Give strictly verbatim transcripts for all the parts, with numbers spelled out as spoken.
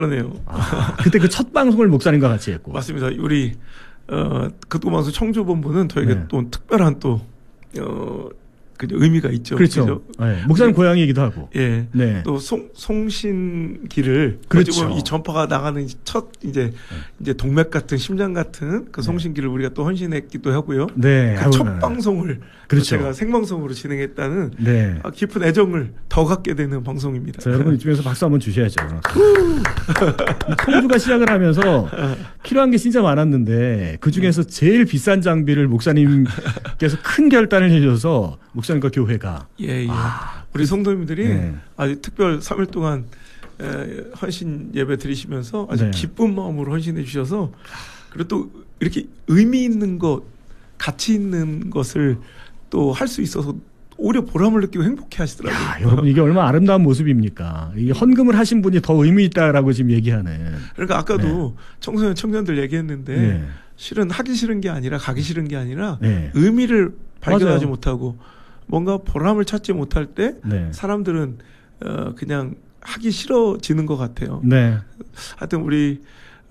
그러네요. 아, 그때 그 첫 방송을 목사님과 같이 했고. 맞습니다. 우리 어, 극동방송 청주본부는 저에게 네. 또 특별한 또 어, 그 의미가 있죠. 그렇죠. 네. 목사님 고향이기도 하고. 예. 네. 또 송, 송신기를 그렇죠. 이 전파가 나가는 첫 이제 네. 이제 동맥 같은 심장 같은 그 송신기를 네. 우리가 또 헌신했기도 하고요. 네. 그 첫 방송을 그렇죠. 제가 생방송으로 진행했다는 네. 깊은 애정을 더 갖게 되는 방송입니다. 자, 여러분 이쯤에서 박수 한번 주셔야죠. 청주가 시작을 하면서 필요한 게 진짜 많았는데 그 중에서 제일 비싼 장비를 목사님께서 큰 결단을 해주셔서 목사님과 교회가 예, 예. 아, 우리 성도님들이 네. 아주 특별 삼 일 동안 에, 헌신 예배 드리시면서 아주 네. 기쁜 마음으로 헌신해 주셔서 그리고 또 이렇게 의미 있는 것, 가치 있는 것을 또 할 수 있어서 오히려 보람을 느끼고 행복해 하시더라고요. 야, 여러분 이게 얼마나 아름다운 모습입니까? 이게 헌금을 하신 분이 더 의미 있다라고 지금 얘기하는. 그러니까 아까도 네. 청소년 청년들 얘기했는데 네. 실은 하기 싫은 게 아니라 가기 싫은 게 아니라 네. 의미를 발견하지 맞아요. 못하고 뭔가 보람을 찾지 못할 때 네. 사람들은 어 그냥 하기 싫어지는 것 같아요. 네. 하여튼 우리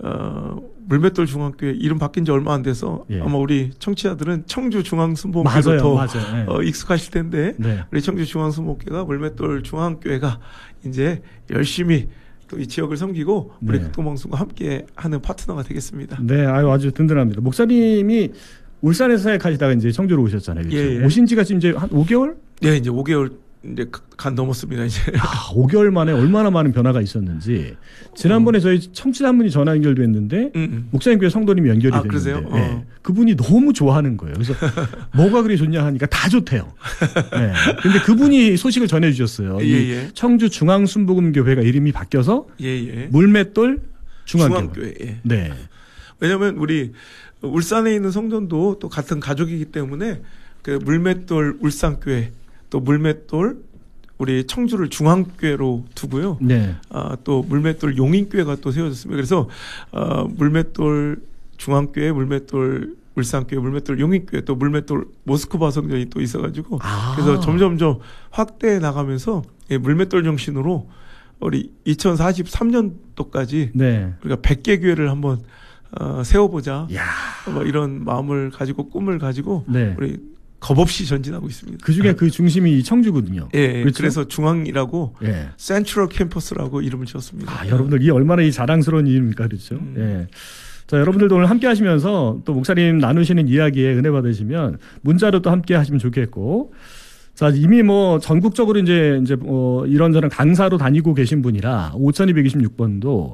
어 물맷돌 중앙교회 이름 바뀐 지 얼마 안 돼서 예. 아마 우리 청취자들은 청주 중앙순복교로 더 네. 어, 익숙하실 텐데 네. 우리 청주 중앙순복교가 물맷돌 중앙교회가 이제 열심히 또 이 지역을 섬기고 우리 네. 극동방송과 함께 하는 파트너가 되겠습니다. 네, 아유 아주 든든합니다. 목사님이 울산에서 사역하시다가 이제 청주로 오셨잖아요. 그렇죠? 예, 예. 오신 지가 지금 이제 한 오 개월? 네, 이제 오 개월 이제 간 넘었습니다. 이제 아, 오 개월 만에 얼마나 많은 변화가 있었는지 지난번에 어. 저희 청취자 한 분이 전화 연결도 했는데 음, 음. 목사님 교회 성도님이 연결이 아, 됐는데 어. 네. 그분이 너무 좋아하는 거예요. 그래서 뭐가 그리 좋냐 하니까 다 좋대요. 네. 근데 그분이 소식을 전해주셨어요. 예, 예. 청주 중앙순복음교회가 이름이 바뀌어서 예, 예. 물맷돌 중앙교회. 중앙교회. 예. 네. 왜냐하면 우리 울산에 있는 성전도 또 같은 가족이기 때문에 그 물맷돌 울산교회 또 물맷돌 우리 청주를 중앙교회로 두고요. 네. 아, 또 물맷돌 용인교회가 또 세워졌습니다. 그래서 어, 물맷돌 중앙교회, 물맷돌 울산교회, 물맷돌 용인교회, 또 물맷돌 모스크바 성전이 또 있어가지고 아. 그래서 점점점 확대해 나가면서 예, 물맷돌 정신으로 우리 이천사십삼 년도까지 네. 우리가 백 개 교회를 한번 어, 세워보자. 야. 뭐 이런 마음을 가지고 꿈을 가지고 네. 우리 겁없이 전진하고 있습니다. 그 중에 그 중심이 청주거든요. 예, 그렇죠? 그래서 중앙이라고 예. 센트럴 캠퍼스라고 이름을 지었습니다. 아, 여러분들 이 얼마나 이 자랑스러운 일입니까, 그렇죠? 음. 예. 자, 여러분들도 오늘 함께 하시면서 또 목사님 나누시는 이야기에 은혜 받으시면 문자로 또 함께 하시면 좋겠고, 자, 이미 뭐 전국적으로 이제 이제 뭐 이런저런 강사로 다니고 계신 분이라 오천이백이십육 번도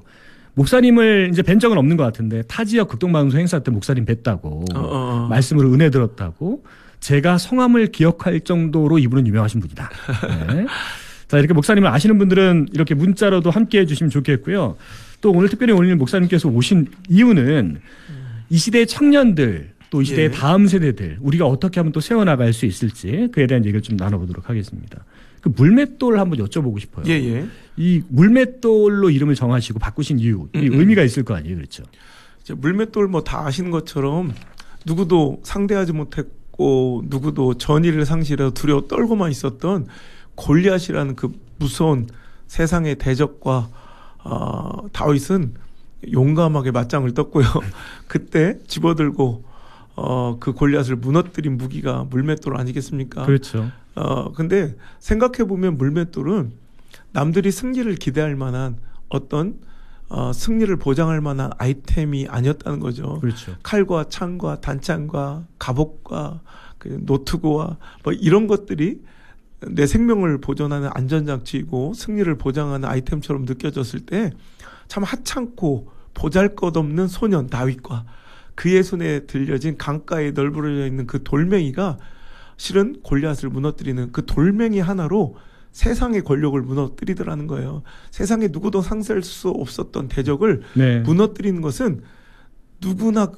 목사님을 이제 뵌 적은 없는 것 같은데 타 지역 극동방송 행사 때 목사님 뵀다고 어, 어. 말씀으로 은혜 들었다고 제가 성함을 기억할 정도로 이분은 유명하신 분이다. 네. 자, 이렇게 목사님을 아시는 분들은 이렇게 문자로도 함께 해주시면 좋겠고요. 또 오늘 특별히 오늘 목사님께서 오신 이유는 이 시대의 청년들 또 이 시대의 예. 다음 세대들 우리가 어떻게 하면 또 세워나갈 수 있을지 그에 대한 얘기를 좀 나눠보도록 하겠습니다. 그 물맷돌 한번 여쭤보고 싶어요. 예, 예. 이 물맷돌로 이름을 정하시고 바꾸신 이유, 이 음, 의미가 있을 거 아니에요, 그렇죠? 이제 물맷돌 뭐 다 아시는 것처럼 누구도 상대하지 못했고 누구도 전의를 상실해서 두려워 떨고만 있었던 골리앗이라는 그 무서운 세상의 대적과 어, 다윗은 용감하게 맞짱을 떴고요. 그때 집어들고 어, 그 골리앗을 무너뜨린 무기가 물맷돌 아니겠습니까? 그렇죠. 어, 근데 생각해보면 물맷돌은 남들이 승리를 기대할 만한 어떤 어, 승리를 보장할 만한 아이템이 아니었다는 거죠. 그렇죠. 칼과 창과 단창과 갑옷과 그 노트고와 뭐 이런 것들이 내 생명을 보존하는 안전장치이고 승리를 보장하는 아이템처럼 느껴졌을 때 참 하찮고 보잘것없는 소년 다윗과 그의 손에 들려진 강가에 널브러져 있는 그 돌멩이가 실은 골리앗을 무너뜨리는 그 돌멩이 하나로 세상의 권력을 무너뜨리더라는 거예요. 세상에 누구도 상대할 수 없었던 대적을 네. 무너뜨리는 것은 누구나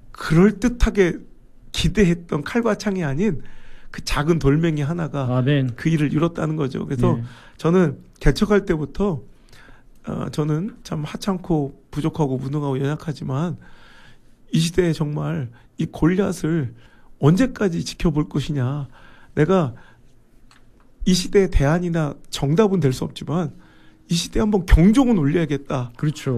그럴듯하게 기대했던 칼과 창이 아닌 그 작은 돌멩이 하나가 아멘. 그 일을 이뤘다는 거죠. 그래서 네. 저는 개척할 때부터 어, 저는 참 하찮고 부족하고 무능하고 연약하지만 이 시대에 정말 이 골리앗을 언제까지 지켜볼 것이냐. 내가 이 시대의 대안이나 정답은 될 수 없지만 이 시대에 한번 경종은 울려야겠다. 그렇죠.